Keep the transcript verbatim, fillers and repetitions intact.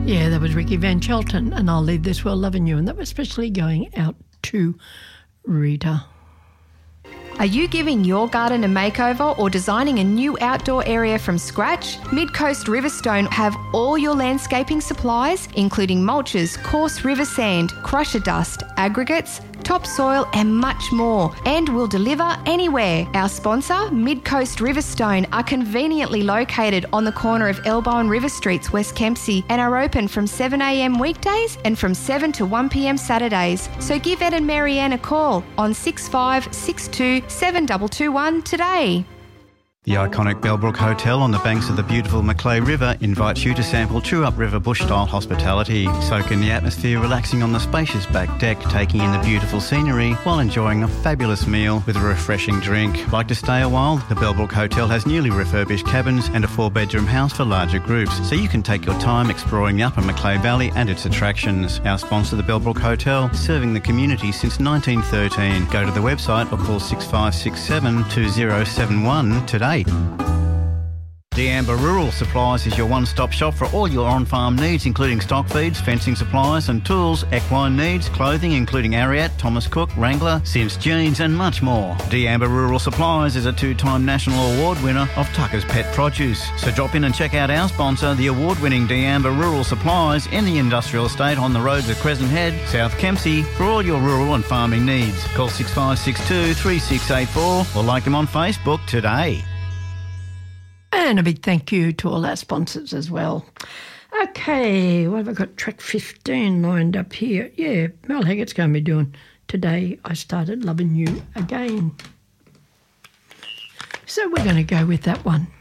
Yeah, that was Ricky Van Shelton, and I'll Leave This World Loving You, and that was especially going out to Rita. Are you giving your garden a makeover or designing a new outdoor area from scratch? Mid-Coast Riverstone have all your landscaping supplies, including mulches, coarse river sand, crusher dust, aggregates, topsoil and much more, and will deliver anywhere. Our sponsor, Mid-Coast Riverstone, are conveniently located on the corner of Elbow and River Streets, West Kempsey, and are open from seven a m weekdays and from seven to one p m Saturdays. So give Ed and Marianne a call on six five six two seven two two one today. The iconic Bellbrook Hotel on the banks of the beautiful Macleay River invites you to sample true-up river bush-style hospitality. Soak in the atmosphere, relaxing on the spacious back deck, taking in the beautiful scenery while enjoying a fabulous meal with a refreshing drink. Like to stay a while? The Bellbrook Hotel has newly refurbished cabins and a four-bedroom house for larger groups, so you can take your time exploring the upper Macleay Valley and its attractions. Our sponsor, the Bellbrook Hotel, serving the community since nineteen thirteen. Go to the website or call six five six seven two zero seven one today. D'Amber Rural Supplies is your one-stop shop for all your on-farm needs, including stock feeds, fencing supplies and tools, equine needs, clothing including Ariat, Thomas Cook, Wrangler, Sims Jeans and much more. D'Amber Rural Supplies is a two-time national award winner of Tucker's Pet Produce. So drop in and check out our sponsor, the award-winning D'Amber Rural Supplies in the industrial estate on the roads of Crescent Head, South Kempsey for all your rural and farming needs. Call six five six two three six eight four or like them on Facebook today. And a big thank you to all our sponsors as well. Okay, what have I got? Track fifteen lined up here. Yeah, Mel Haggart's going to be doing Today I Started Loving You Again. So we're going to go with that one.